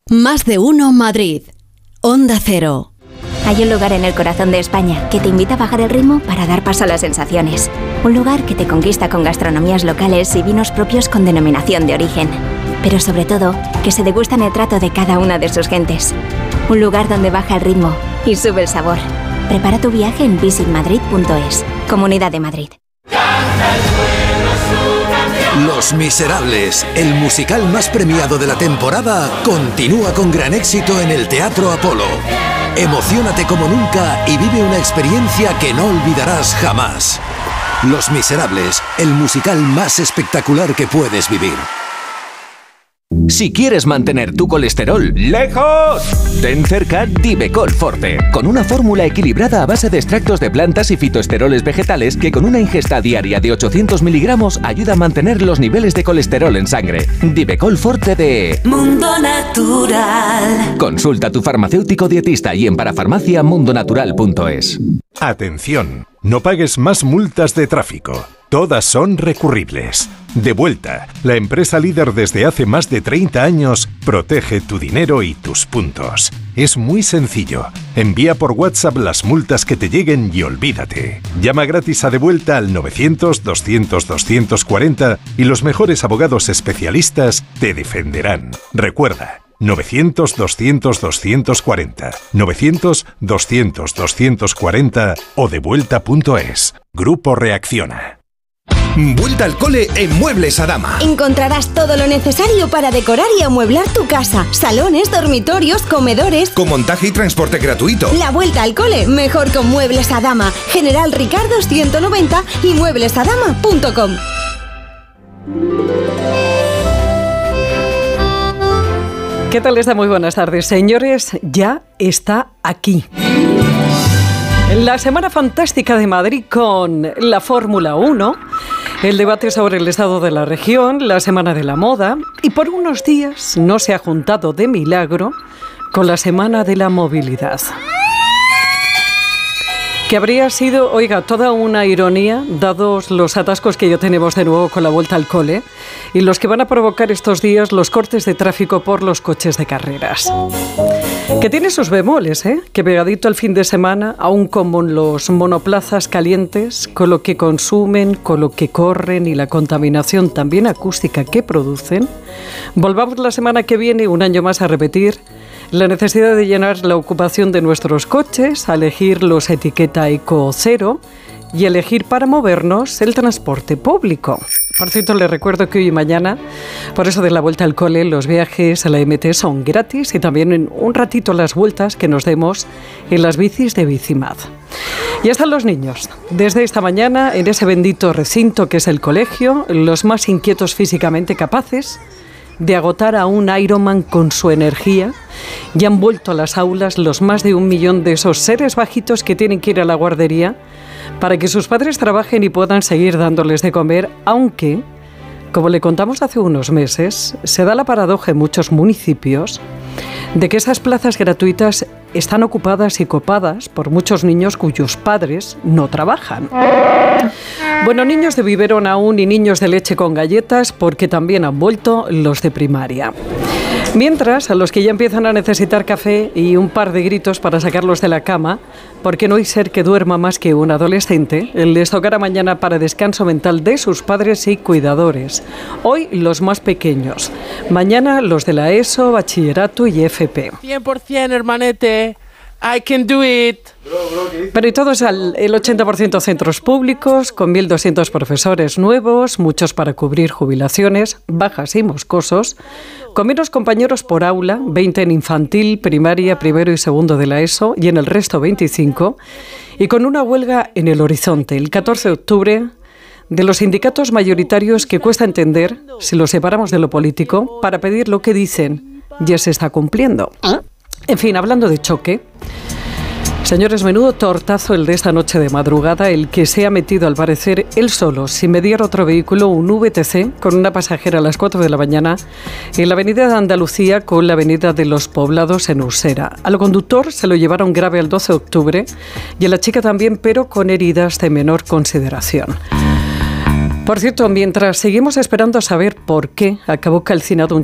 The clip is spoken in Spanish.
Más de uno Madrid. Onda Cero. Hay un lugar en el corazón de España que te invita a bajar el ritmo para dar paso a las sensaciones. Un lugar que te conquista con gastronomías locales y vinos propios con denominación de origen. Pero sobre todo, que se degustan el trato de cada una de sus gentes. Un lugar donde baja el ritmo y sube el sabor. Prepara tu viaje en visitmadrid.es. Comunidad de Madrid. Los Miserables, el musical más premiado de la temporada, continúa con gran éxito en el Teatro Apolo. Emociónate como nunca y vive una experiencia que no olvidarás jamás. Los Miserables, el musical más espectacular que puedes vivir. Si quieres mantener tu colesterol lejos, ten cerca Divecol Forte, con una fórmula equilibrada a base de extractos de plantas y fitoesteroles vegetales que con una ingesta diaria de 800 miligramos ayuda a mantener los niveles de colesterol en sangre. Divecol Forte de Mundo Natural. Consulta a tu farmacéutico dietista y en parafarmaciamundonatural.es. Atención, no pagues más multas de tráfico. Todas son recurribles. Devuelta, la empresa líder desde hace más de 30 años, protege tu dinero y tus puntos. Es muy sencillo. Envía por WhatsApp las multas que te lleguen y olvídate. Llama gratis a Devuelta al 900-200-240 y los mejores abogados especialistas te defenderán. Recuerda, 900-200-240, 900-200-240 o devuelta.es. Grupo Reacciona. Vuelta al cole en Muebles Adama. Encontrarás todo lo necesario para decorar y amueblar tu casa. Salones, dormitorios, comedores. Con montaje y transporte gratuito. La vuelta al cole, mejor con Muebles Adama. General Ricardo 190 y mueblesadama.com. ¿Qué tal está? Muy buenas tardes, señores. Ya está aquí. La Semana Fantástica de Madrid con la Fórmula 1, el debate sobre el estado de la región, la Semana de la Moda y por unos días no se ha juntado de milagro con la Semana de la Movilidad. Que habría sido, oiga, toda una ironía, dados los atascos que ya tenemos de nuevo con la vuelta al cole y los que van a provocar estos días los cortes de tráfico por los coches de carreras. Que tiene sus bemoles, que pegadito al fin de semana, aún como los monoplazas calientes, con lo que consumen, con lo que corren y la contaminación también acústica que producen, volvamos la semana que viene un año más a repetir la necesidad de llenar la ocupación de nuestros coches, a elegir los etiqueta Eco Cero y elegir para movernos el transporte público. Por cierto, les recuerdo que hoy y mañana, por eso de la vuelta al cole, los viajes a la MT son gratis y también en un ratito las vueltas que nos demos en las bicis de Bicimad. Ya están los niños, desde esta mañana en ese bendito recinto que es el colegio, los más inquietos físicamente capaces de agotar a un Ironman con su energía, y han vuelto a las aulas los más de 1 millón de esos seres bajitos que tienen que ir a la guardería para que sus padres trabajen y puedan seguir dándoles de comer, aunque, como le contamos hace unos meses, se da la paradoja en muchos municipios de que esas plazas gratuitas están ocupadas y copadas por muchos niños cuyos padres no trabajan. Bueno, niños de biberón aún y niños de leche con galletas, porque también han vuelto los de primaria. Mientras, a los que ya empiezan a necesitar café y un par de gritos para sacarlos de la cama, porque no hay ser que duerma más que un adolescente, les tocará mañana para descanso mental de sus padres y cuidadores. Hoy los más pequeños, mañana los de la ESO, bachillerato y FP. 100%, hermanete. I can do it. Pero y todo es el 80% centros públicos, con 1.200 profesores nuevos, muchos para cubrir jubilaciones, bajas y moscosos, con menos compañeros por aula, 20 en infantil, primaria, primero y segundo de la ESO, y en el resto 25, y con una huelga en el horizonte, el 14 de octubre, de los sindicatos mayoritarios que cuesta entender, si los separamos de lo político, para pedir lo que dicen ya se está cumpliendo. En fin, hablando de choque, señores, menudo tortazo el de esta noche de madrugada, el que se ha metido al parecer él solo, sin mediar otro vehículo, un VTC con una pasajera a las 4 de la mañana en la avenida de Andalucía con la avenida de los Poblados en Usera. Al conductor se lo llevaron grave el 12 de octubre y a la chica también, pero con heridas de menor consideración. Por cierto, mientras seguimos esperando a saber por qué acabó calcinado un